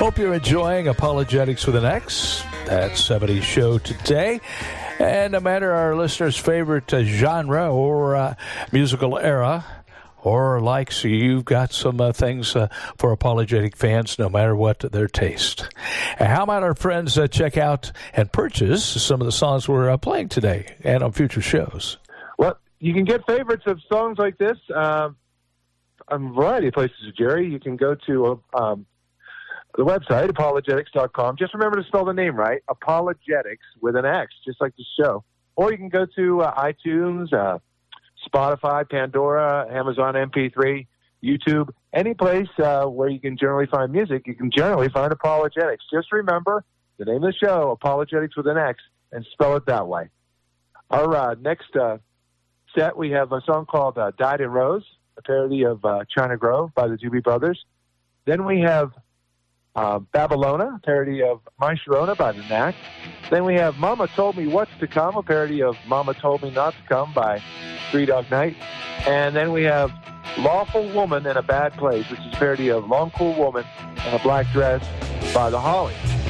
Hope you're enjoying Apologetics with an X. That 70s show today. And no matter our listeners' favorite genre or musical era or likes, you've got some things for apologetic fans, no matter what their taste. And how about our friends check out and purchase some of the songs we're playing today and on future shows? Well, you can get favorites of songs like this on a variety of places, Jerry. You can go to the website, apologetics.com. Just remember to spell the name right, Apologetics with an X, just like the show. Or you can go to iTunes, Spotify, Pandora, Amazon MP3, YouTube, any place where you can generally find music, you can generally find Apologetics. Just remember the name of the show, Apologetics with an X, and spell it that way. Our next set, we have a song called Dyed in Rose, a parody of China Grove by the Doobie Brothers. Then we have Babylona, a parody of My Sharona by the Knack. Then we have Mama Told Me What's to Come, a parody of Mama Told Me Not to Come by Three Dog Night. And then we have Lawful Woman in a Bad Place, which is a parody of Long Cool Woman in a Black Dress by the Hollies.